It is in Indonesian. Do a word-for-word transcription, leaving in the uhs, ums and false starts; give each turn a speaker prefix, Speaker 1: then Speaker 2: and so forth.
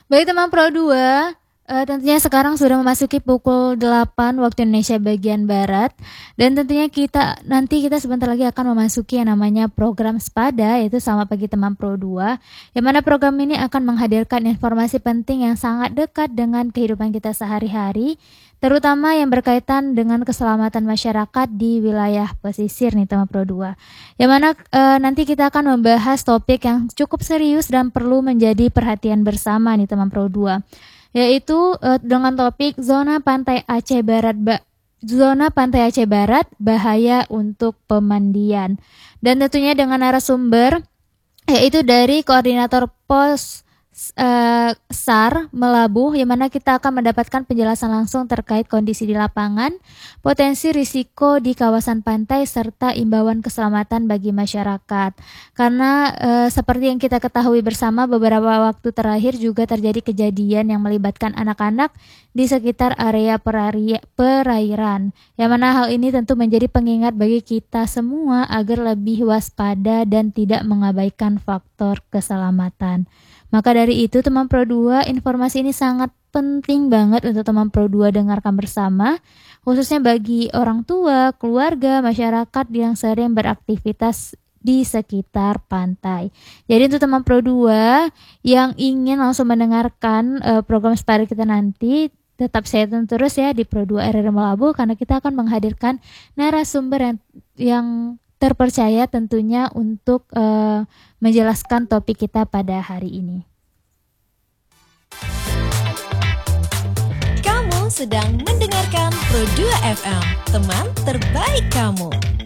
Speaker 1: Baik teman Pro dua, uh, tentunya sekarang sudah memasuki pukul delapan waktu Indonesia bagian Barat. Dan tentunya kita nanti kita sebentar lagi akan memasuki yang namanya program Sepada, yaitu Selamat Pagi Teman Pro dua. Yang mana program ini akan menghadirkan informasi penting yang sangat dekat dengan kehidupan kita sehari-hari, terutama yang berkaitan dengan keselamatan masyarakat di wilayah pesisir nih teman Pro dua. Yang mana uh, nanti kita akan membahas topik yang cukup serius dan perlu menjadi perhatian bersama nih teman Pro dua, yaitu uh, dengan topik zona pantai Aceh Barat ba- zona pantai Aceh Barat bahaya untuk pemandian. Dan tentunya dengan narasumber yaitu dari koordinator pos uh, SAR Melabuh, yang mana kita akan mendapatkan penjelasan langsung terkait kondisi di lapangan, potensi risiko di kawasan pantai, serta imbauan keselamatan bagi masyarakat. Karena uh, seperti yang kita ketahui bersama, beberapa waktu terakhir juga terjadi kejadian yang melibatkan anak-anak di sekitar area perari- perairan, yang mana hal ini tentu menjadi pengingat bagi kita semua agar lebih waspada dan tidak mengabaikan faktor keselamatan. Maka dari itu teman Pro dua, informasi ini sangat penting banget untuk teman Pro dua dengarkan bersama, khususnya bagi orang tua, keluarga, masyarakat yang sering beraktivitas di sekitar pantai. Jadi untuk teman Pro dua yang ingin langsung mendengarkan uh, program Sepada kita nanti, tetap stay tune terus ya di Pro dua R R Melabuh, karena kita akan menghadirkan narasumber yang, yang terpercaya tentunya untuk uh, menjelaskan topik kita pada hari ini.
Speaker 2: Kamu sedang mendengarkan Pro dua F M, teman terbaik kamu.